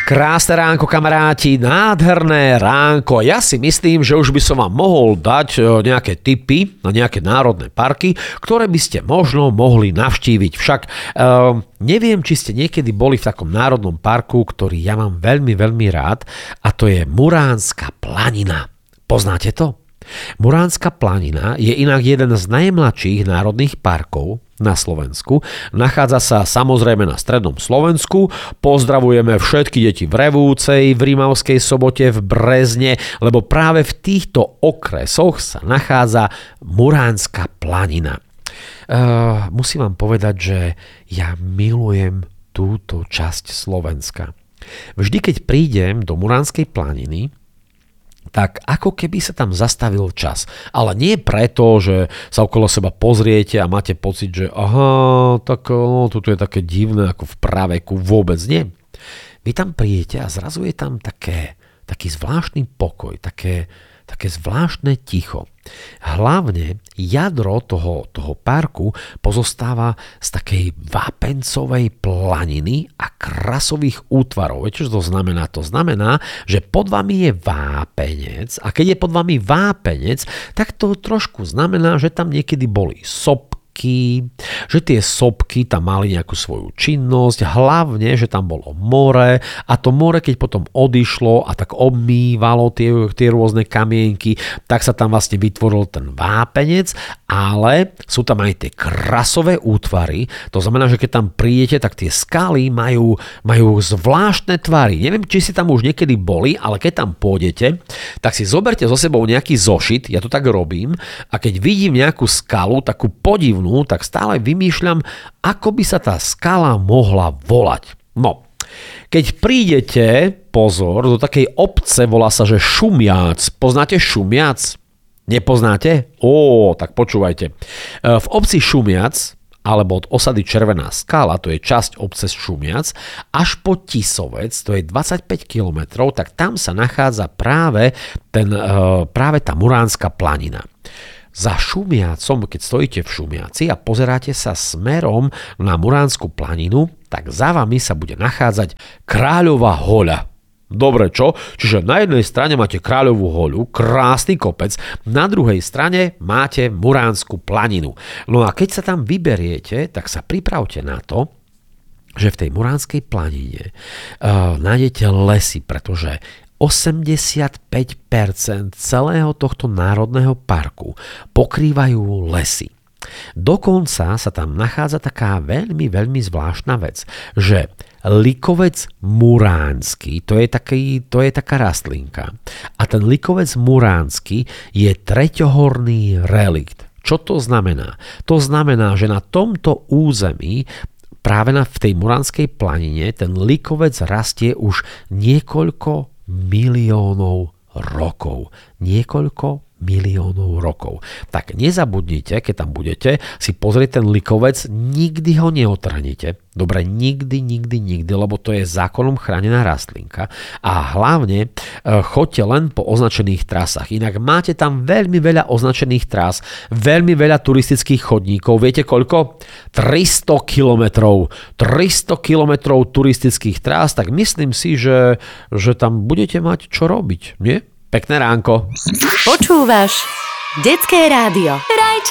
Krásne ránko, kamaráti, nádherné ránko. Ja si myslím, že už by som vám mohol dať nejaké tipy na nejaké národné parky, ktoré by ste možno mohli navštíviť. Však neviem, či ste niekedy boli v takom národnom parku, ktorý ja mám veľmi, veľmi rád, a to je Muránska planina. Poznáte to? Muránska planina je inak jeden z najmladších národných parkov na Slovensku. Nachádza sa samozrejme na strednom Slovensku. Pozdravujeme všetky deti v Revúcej, v Rimavskej Sobote, v Brezne, lebo práve v týchto okresoch sa nachádza Muránska planina. Musím vám povedať, že ja milujem túto časť Slovenska. Vždy, keď prídem do Muránskej planiny, tak ako keby sa tam zastavil čas. Ale nie preto, že sa okolo seba pozriete a máte pocit, že tak toto je také divné ako v praveku. Vôbec nie. Vy tam prídete a zrazu je tam taký zvláštny pokoj, také zvláštne ticho. Hlavne jadro toho parku pozostáva z takej vápencovej planiny a krasových útvarov. Viete, čo to znamená? To znamená, že pod vami je vápenec a keď je pod vami vápenec, tak to trošku znamená, že tam niekedy boli sopky, že tie sopky tam mali nejakú svoju činnosť, hlavne, že tam bolo more a to more, keď potom odišlo a tak obmývalo tie rôzne kamienky, tak sa tam vlastne vytvoril ten vápenec, ale sú tam aj tie krasové útvary, to znamená, že keď tam prídete, tak tie skaly majú zvláštne tvary. Neviem, či si tam už niekedy boli, ale keď tam pôjdete, tak si zoberte so sebou nejaký zošit, ja to tak robím, a keď vidím nejakú skalu, takú podivnú, tak stále vymýšľam, ako by sa tá skala mohla volať. No, keď prídete, pozor, do takej obce, volá sa, že Šumiac. Poznáte Šumiac? Nepoznáte? Tak počúvajte. V obci Šumiac, alebo od osady Červená skala, to je časť obce Šumiac, až po Tisovec, to je 25 kilometrov, tak tam sa nachádza práve tá Muránska planina. Za Šumiacom, keď stojíte v Šumiaci a pozeráte sa smerom na Muránsku planinu, tak za vami sa bude nachádzať Kráľová hoľa. Dobre, čo? Čiže na jednej strane máte Kráľovú hoľu, krásny kopec, na druhej strane máte Muránsku planinu. No a keď sa tam vyberiete, tak sa pripravte na to, že v tej Muránskej planine nájdete lesy, pretože 85% celého tohto národného parku pokrývajú lesy. Dokonca sa tam nachádza taká veľmi, veľmi zvláštna vec, že likovec muránsky, to je taká rastlinka, a ten likovec muránsky je treťohorný relikt. Čo to znamená? To znamená, že na tomto území práve v tej Muránskej planine ten likovec rastie už niekoľko miliónov rokov. Tak nezabudnite, keď tam budete, si pozrieť ten likovec, nikdy ho neotrhnite. Dobre, nikdy, lebo to je zákonom chránená rastlinka a hlavne choďte len po označených trasách. Inak máte tam veľmi veľa označených trás, veľmi veľa turistických chodníkov. Viete koľko? 300 kilometrov turistických trás, tak myslím si, že tam budete mať čo robiť, nie? Pekné ránko. Počúvaš Detské rádio.